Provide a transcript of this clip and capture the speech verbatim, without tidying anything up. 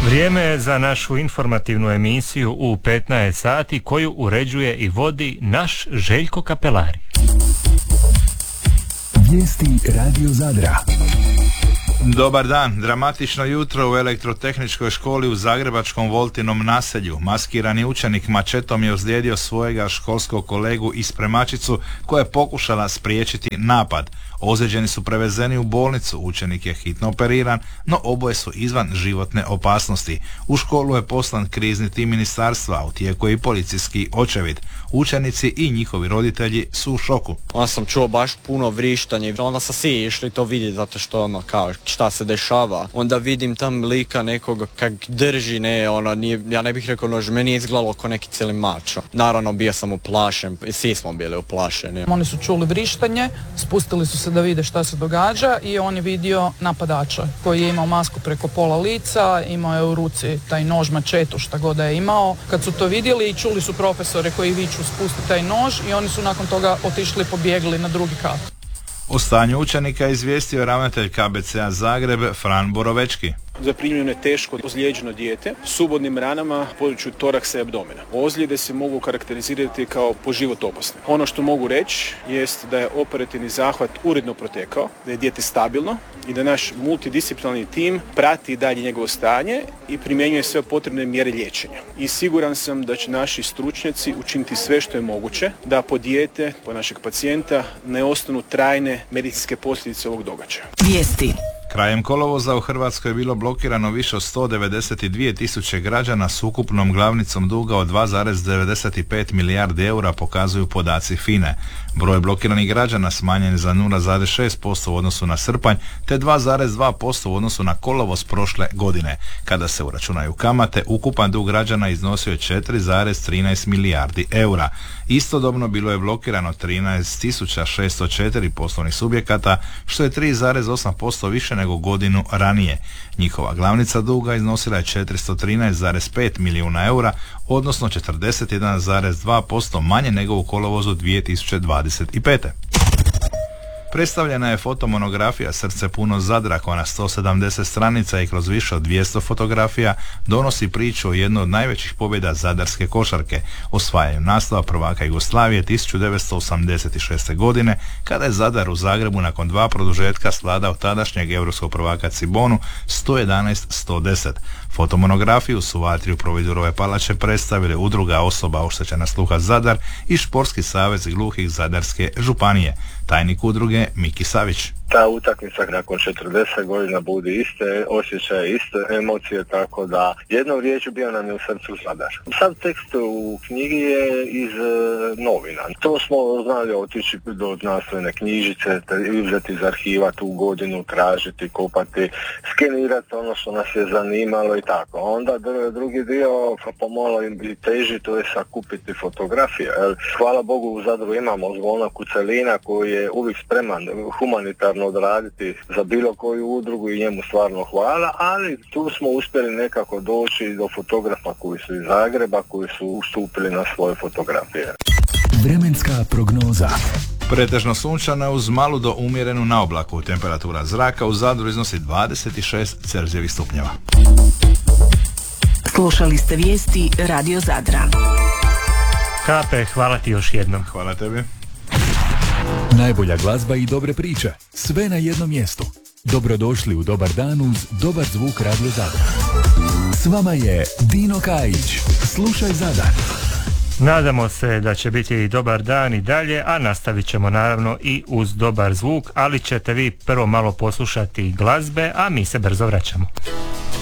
Vrijeme je za našu informativnu emisiju u petnaest sati koju uređuje i vodi naš Željko Kapelari. Vijesti Radio Zadra. Dobar dan. Dramatično jutro u elektrotehničkoj školi u zagrebačkom Voltinom naselju. Maskirani učenik mačetom je ozlijedio svojega školskog kolegu i spremačicu koja je pokušala spriječiti napad. Ozlijeđeni su prevezeni u bolnicu, učenik je hitno operiran, no oboje su izvan životne opasnosti. U školu je poslan krizni tim ministarstva, a u tijeku je i policijski očevid. Učenici i njihovi roditelji su u šoku. Onda sam čuo baš puno vrištanje, onda sam svi išli to vidjeti zato što ono kao šta se dešava. Onda vidim tam lika nekoga kak drži, ne, ono, nije, ja ne bih rekao nož, meni je izgledalo kao neki cijeli mačo. Naravno bio sam uplašen, svi smo bili uplašeni. Oni su čuli vrištanje, spustili su se da vide šta se događa i on je vidio napadača koji je imao masku preko pola lica, imao je u ruci taj nož, mačetu, šta god da je imao. Kad su to vidjeli i čuli su profesore koji viču spusti taj nož i oni su nakon toga otišli i pobjegli na drugi kat. O stanju učenika je izvijestio ravnatelj K B C A Zagreb Fran Borovečki. Zaprimljeno je teško ozlijeđeno dijete s ubodnim ranama u području toraksa i abdomena. Ozljede se mogu karakterizirati kao po život opasne. Ono što mogu reći jest da je operativni zahvat uredno protekao, da je dijete stabilno i da naš multidisciplinarni tim prati dalje njegovo stanje i primjenjuje sve potrebne mjere liječenja. I siguran sam da će naši stručnjaci učiniti sve što je moguće da po dijete, po našeg pacijenta, ne ostanu trajne medicinske posljedice ovog događaja. Vijesti. Krajem kolovoza u Hrvatskoj je bilo blokirano više od sto devedeset dvije tisuće građana s ukupnom glavnicom duga od dva zarez devedeset pet milijardi eura, pokazuju podaci F I N A E. Broj blokiranih građana smanjen je za nula zarez šest posto u odnosu na srpanj te dva zarez dva posto u odnosu na kolovoz prošle godine. Kada se uračunaju kamate, ukupan dug građana iznosio je četiri zarez trinaest milijardi eura. Istodobno bilo je blokirano trinaest tisuća šesto četiri poslovnih subjekata, što je tri zarez osam posto više nego godinu ranije. Njihova glavnica duga iznosila je četiristo trinaest zarez pet milijuna eura, odnosno četrdeset jedan zarez dva posto manje nego u kolovozu dvije tisuće dvadeset pete. Predstavljena je fotomonografija Srce puno Zadra koja na sto sedamdeset stranica i kroz više od dvjesto fotografija donosi priču o jednoj od najvećih pobjeda zadarske košarke, osvajanju naslova prvaka Jugoslavije tisuću devetsto osamdeset šeste. godine, kada je Zadar u Zagrebu nakon dva produžetka svladao tadašnjeg europskog prvaka Cibonu sto jedanaest sto deset. Fotomonografiju su u atriju Providurove palače predstavili Udruga osoba oštećena sluha Zadar i Športski savez gluhih Zadarske županije. Tajnik udruge Miki Savić. Ta utakmica nakon četrdeset godina budi iste osjećaje, iste emocije, tako da jednom riječju bio nam je u srcu Zadar. Sad tekst u knjigi je iz e, novina. To smo znali otići do znanstvene knjižice, uzeti iz arhiva tu godinu, tražiti, kopati, skenirati ono što nas je zanimalo i tako. Onda drugi dio pomalo i teži, to je sakupiti fotografije. Hvala Bogu u Zadru imamo Zvona Kucelina koji je uvijek spreman humanitarno odraditi za bilo koju udrugu i njemu stvarno hvala, ali tu smo uspjeli nekako doći do fotografa koji su iz Zagreba, koji su ustupili na svoje fotografije. Vremenska prognoza. Pretežno sunčana uz malu do umjerenu naoblaku. Temperatura zraka u Zadru iznosi dvadeset šest Celzijevih stupnjeva. Slušali ste vijesti Radio Zadra. Kape, hvala ti još jednom. Hvala tebi. Najbolja glazba i dobre priče, sve na jednom mjestu. Dobrodošli u Dobar dan uz Dobar zvuk Radio Zadra. S vama je Dino Kajić. Slušaj Zadar. Nadamo se da će biti dobar dan i dalje, a nastavit ćemo naravno i uz dobar zvuk, ali ćete vi prvo malo poslušati glazbe, a mi se brzo vraćamo.